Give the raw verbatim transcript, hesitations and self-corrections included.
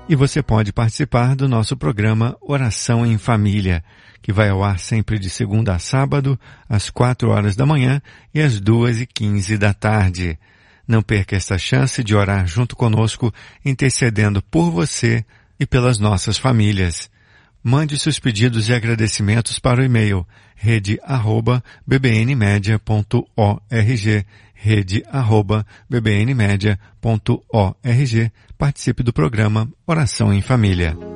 E você pode participar do nosso programa Oração em Família, que vai ao ar sempre de segunda a sábado, às quatro horas da manhã e às duas e quinze da tarde. Não perca esta chance de orar junto conosco, intercedendo por você e pelas nossas famílias. Mande seus pedidos e agradecimentos para o e-mail rede arroba b b n media ponto org, rede arroba b b n media ponto org. Participe do programa Oração em Família.